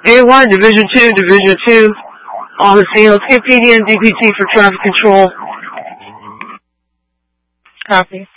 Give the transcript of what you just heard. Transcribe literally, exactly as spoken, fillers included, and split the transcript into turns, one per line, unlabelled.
A one, Division two, Division two. On the scene, let's get P D and D P T for traffic control.
Copy.